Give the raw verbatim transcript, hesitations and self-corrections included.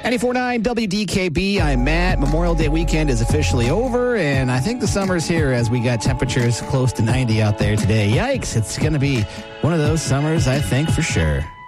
ninety-four point nine W D K B. I'm Matt. Memorial Day weekend is officially over, and I think the summer's here as we got temperatures close to ninety out there today. Yikes, it's going to be one of those summers, I think, for sure.